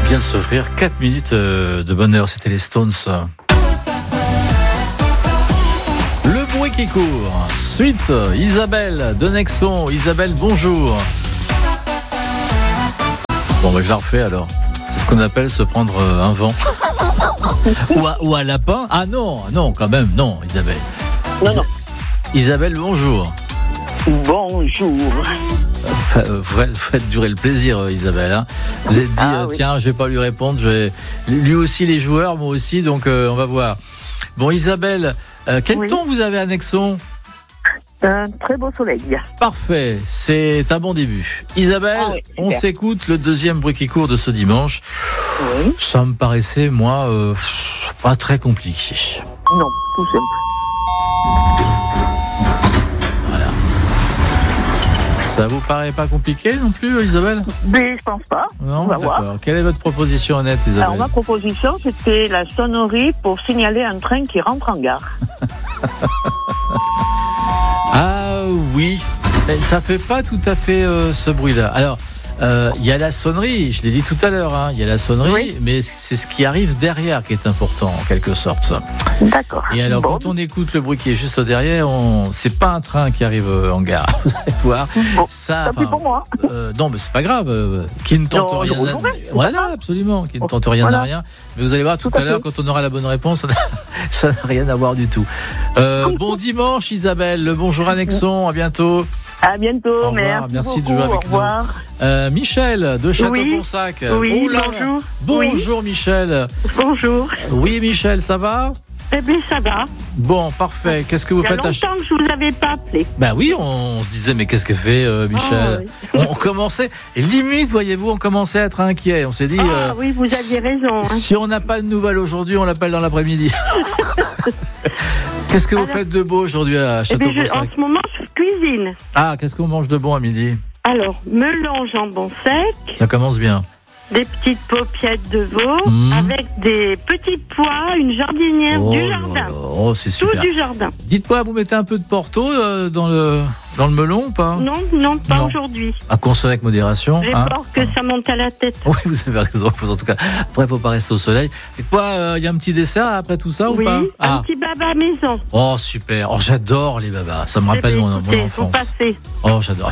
vient de s'offrir 4 minutes de bonheur. C'était les Stones. Le bruit qui court. Suite, Isabelle de Nexon. Isabelle, bonjour. Bon, je la refais alors. C'est ce qu'on appelle se prendre un vent. ou un lapin. Ah non, quand même, non, Isabelle. Non. Isabelle, bonjour. Bonjour. Faites durer le plaisir, Isabelle. Hein. Vous êtes dit, tiens, je vais pas lui répondre. Lui aussi, les joueurs, moi aussi, donc on va voir. Bon, Isabelle, quel temps vous avez à Nexon ? Un très beau soleil. Parfait, c'est un bon début. Isabelle, on s'écoute le deuxième bruit qui court de ce dimanche. Oui. Ça me paraissait, moi, pas très compliqué. Non, tout simple. Voilà. Ça vous paraît pas compliqué non plus, Isabelle ? Mais je pense pas. Non, on va d'accord. voir. Quelle est votre proposition honnête, Isabelle ? Alors ma proposition, c'était la sonnerie pour signaler un train qui rentre en gare. Ah oui, mais ça fait pas tout à fait ce bruit-là. Alors, il y a la sonnerie, je l'ai dit tout à l'heure, hein, il y a la sonnerie, mais c'est ce qui arrive derrière qui est important, en quelque sorte. D'accord. Et alors, quand on écoute le bruit qui est juste derrière, c'est pas un train qui arrive en gare, vous allez voir. Bon, ça, tant pis pour moi. non, mais c'est pas grave, qui ne tente rien. Voilà, absolument, qui ne tente rien à rien. Mais vous allez voir tout à l'heure, quand on aura la bonne réponse, ça n'a rien à voir du tout. Bon dimanche, Isabelle. Bonjour à Nexon, à bientôt. À bientôt, au revoir, merci de jouer avec nous. Michel de Château-Ponsac. Oui, bonjour. Bonjour, Michel. Bonjour. Oui, Michel, ça va ? Eh bien, ça va. Bon, parfait. Qu'est-ce que vous faites ? Il y a longtemps que je vous avais pas appelé. Ben oui, on se disait, mais qu'est-ce qu'elle fait, Michel ? On commençait, limite, voyez-vous, on commençait à être inquiet. On s'est dit, oui, vous aviez raison. Si on n'a pas de nouvelles aujourd'hui, on l'appelle dans l'après-midi. Qu'est-ce que vous faites de beau aujourd'hui à Château-Ponsac ? En ce moment, je cuisine. Ah, qu'est-ce qu'on mange de bon à midi ? Alors, melon jambon sec. Ça commence bien. Des petites paupiettes de veau avec des petits pois, une jardinière du jardin. Oh, c'est super. Tout du jardin. Dites-moi, vous mettez un peu de Porto dans le melon ou pas ? Non, pas aujourd'hui. À consommer avec modération. J'ai peur que ça monte à la tête. Oui, vous avez raison. En tout cas, après, il ne faut pas rester au soleil. Dites-moi, il y a un petit dessert après tout ça ou pas ? Oui, un petit baba maison. Oh, super. Oh, j'adore les babas. Ça me rappelle mon enfance. Faut passer. Oh, j'adore.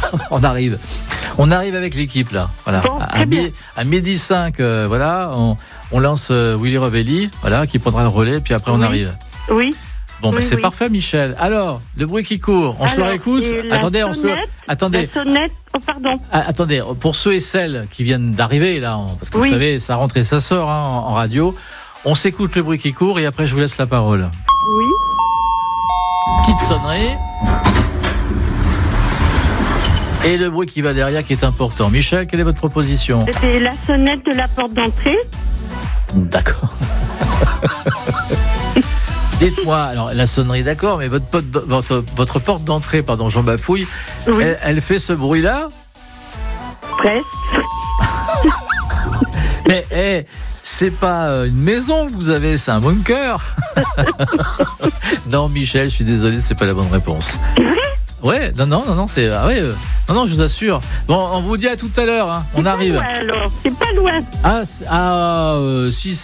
On arrive avec l'équipe là. Voilà. Bon, à midi 5, voilà, on lance Willy Revelli, voilà, qui prendra le relais, puis après on arrive. Oui. Bon, c'est parfait, Michel. Alors, le bruit qui court, on se le réécoute. Attendez, La sonnette, pardon. Attendez, pour ceux et celles qui viennent d'arriver là, parce que vous savez, ça rentre et ça sort en radio. On s'écoute le bruit qui court et après je vous laisse la parole. Oui. Petite sonnerie. Et le bruit qui va derrière qui est important. Michel, quelle est votre proposition ? C'était la sonnette de la porte d'entrée. D'accord. Dites-moi, alors la sonnerie, d'accord, mais votre porte d'entrée, pardon, Jean Bafouille, elle fait ce bruit-là ? Presque. Mais c'est pas une maison que vous avez, c'est un bunker. Non, Michel, je suis désolé, c'est pas la bonne réponse. Ouais, non, c'est non, je vous assure. Bon, on vous dit à tout à l'heure, hein. On arrive. Loin, alors, c'est pas loin. Si,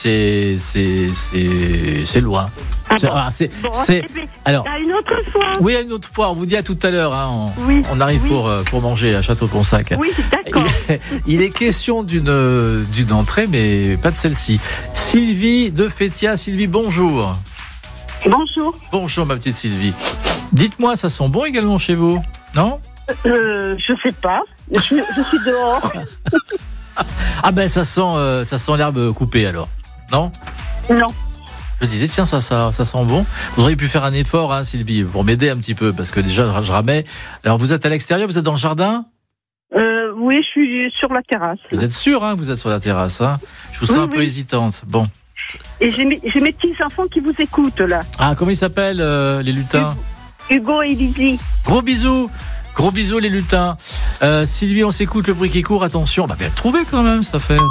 c'est loin. Alors, à une autre fois. Oui, à une autre fois. On vous dit à tout à l'heure. Hein. On arrive pour manger à Château-Ponsac. Oui, d'accord. Il est question d'une entrée, mais pas de celle-ci. Sylvie de Fétia. Sylvie, bonjour. Bonjour. Bonjour, ma petite Sylvie. Dites-moi, ça sent bon également chez vous, non ? Je sais pas. Je suis dehors. Ah ben ça sent l'herbe coupée alors, non ? Non. Je disais tiens ça sent bon. Vous auriez pu faire un effort, hein, Sylvie, pour m'aider un petit peu parce que déjà je ramais. Alors vous êtes à l'extérieur, vous êtes dans le jardin ? Oui, je suis sur la terrasse. Vous êtes sûre, hein, que vous êtes sur la terrasse, hein ? Je vous sens un peu hésitante. Bon. Et j'ai mes petits enfants qui vous écoutent là. Ah, comment ils s'appellent les lutins ? Hugo et Lizzie. Gros bisous les lutins. Sylvie, on s'écoute le bruit qui court. Attention, on va bien le trouver quand même, cette affaire.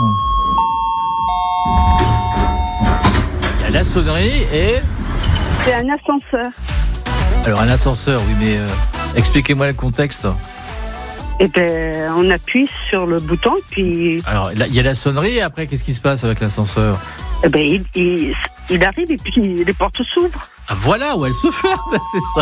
Il y a la sonnerie et... C'est un ascenseur. Alors un ascenseur, oui, mais expliquez-moi le contexte. Et ben, on appuie sur le bouton, puis... Alors, il y a la sonnerie, et après, qu'est-ce qui se passe avec l'ascenseur? Eh ben, il arrive, et puis les portes s'ouvrent. Ah, voilà, où elle se ferme, c'est ça.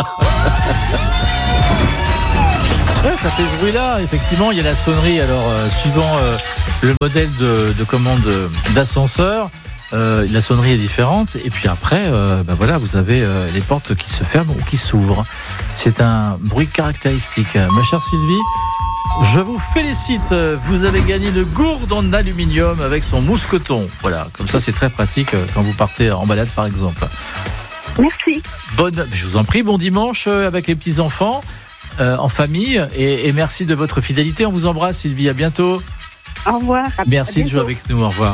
Ouais, ça fait ce bruit-là. Effectivement, il y a la sonnerie. Alors, suivant le modèle de commande d'ascenseur, la sonnerie est différente. Et puis après, voilà, vous avez les portes qui se ferment ou qui s'ouvrent. C'est un bruit caractéristique. Ma chère Sylvie, je vous félicite. Vous avez gagné une gourde en aluminium avec son mousqueton. Voilà, comme ça, c'est très pratique quand vous partez en balade, par exemple. Merci. Je vous en prie, bon dimanche avec les petits-enfants. En famille et merci de votre fidélité. On vous embrasse, Sylvie, à bientôt. Au revoir. Merci de jouer avec nous, au revoir.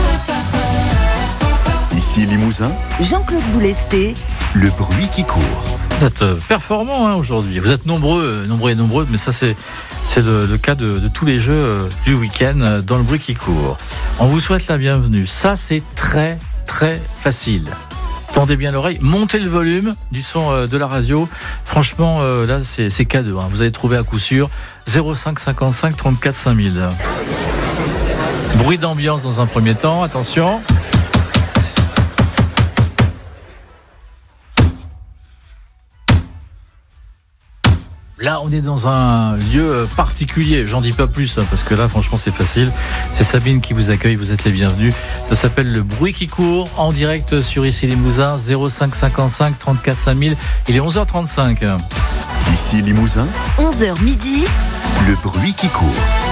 Ici Limousin, Jean-Claude Boulesté, le bruit qui court. Vous êtes performants aujourd'hui, vous êtes nombreux et nombreuses, mais ça c'est le cas de tous les jeux du week-end dans le bruit qui court. On vous souhaite la bienvenue, ça c'est très très facile. Tendez bien l'oreille, montez le volume du son de la radio. Franchement, là, c'est cadeau. Vous allez trouver à coup sûr 05 55 34 5000. Bruit d'ambiance dans un premier temps, attention. Là, on est dans un lieu particulier. J'en dis pas plus, parce que là, franchement, c'est facile. C'est Sabine qui vous accueille. Vous êtes les bienvenus. Ça s'appelle le bruit qui court, en direct sur Ici Limousin, 05 55 34 5000. Il est 11h35. Ici Limousin, 11h midi, le bruit qui court.